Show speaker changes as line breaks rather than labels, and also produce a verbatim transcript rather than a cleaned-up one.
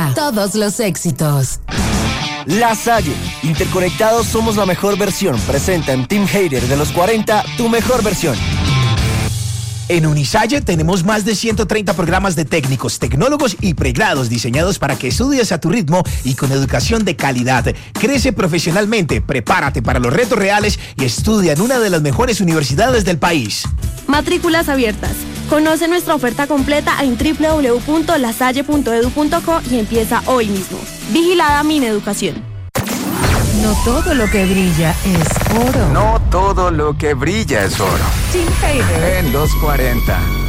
cuarenta, todos los éxitos.
La Salle, interconectados somos la mejor versión. Presenta en Team Hater de los cuarenta, tu mejor versión.
En Unisalle tenemos más de ciento treinta programas de técnicos, tecnólogos y pregrados diseñados para que estudies a tu ritmo y con educación de calidad. Crece profesionalmente, prepárate para los retos reales y estudia en una de las mejores universidades del país.
Matrículas abiertas. Conoce nuestra oferta completa en doble u doble u doble u punto lasalle punto edu punto co y empieza hoy mismo. Vigilada Mineducación.
No todo lo que brilla es oro.
No todo lo que brilla es oro.
Team Hater
en los cuarenta.